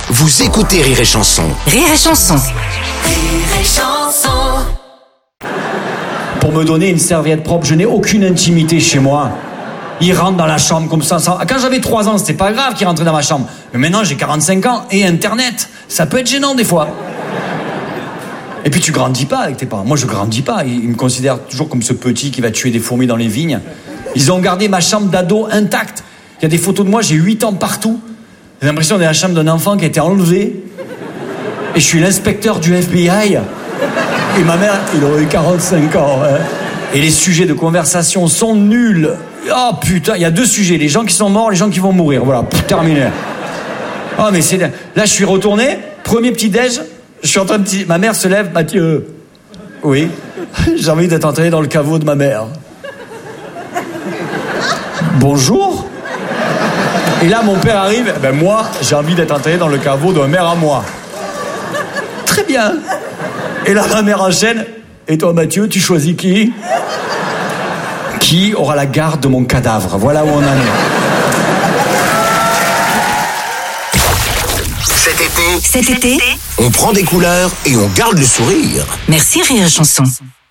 Vous écoutez Rire et Chanson. Rire et Chanson. Rire et Chanson. Pour me donner une serviette propre, je n'ai aucune intimité chez moi. Il rentre dans la chambre comme ça. Quand j'avais 3 ans, c'était pas grave qu'il rentrait dans ma chambre. Mais maintenant, j'ai 45 ans et Internet. Ça peut être gênant des fois. Et puis tu grandis pas avec tes parents. Moi, je grandis pas. Ils me considèrent toujours comme ce petit qui va tuer des fourmis dans les vignes. Ils ont gardé ma chambre d'ado intacte. Il y a des photos de moi, j'ai 8 ans partout. J'ai l'impression d'être dans la chambre d'un enfant qui a été enlevé. Et je suis l'inspecteur du FBI. Et ma mère, il aurait eu 45 ans. Hein. Et les sujets de conversation sont nuls. Oh putain, il y a 2 sujets. Les gens qui sont morts, les gens qui vont mourir. Voilà, terminé. Oh mais c'est... Là, je suis retourné. Premier petit-déj. Je suis en train de... Ma mère se lève. Mathieu. Oui. J'ai envie d'être entraîné dans le caveau de ma mère. Bonjour. Et là, mon père arrive. Ben moi, j'ai envie d'être entraîné dans le caveau de ma mère à moi. Très bien. Et là, ma mère enchaîne. Et toi, Mathieu, tu choisis qui ? Qui aura la garde de mon cadavre ? Voilà où on en est. Cet été, on prend des couleurs et on garde le sourire. Merci Rire et Chanson.